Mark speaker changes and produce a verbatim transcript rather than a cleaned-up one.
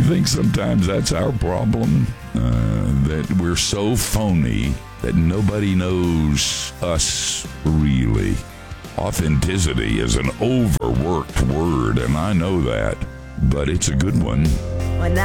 Speaker 1: you think sometimes that's our problem? Uh, that we're so phony that nobody knows us really. Authenticity is an overworked word, and I know that, but it's a good one.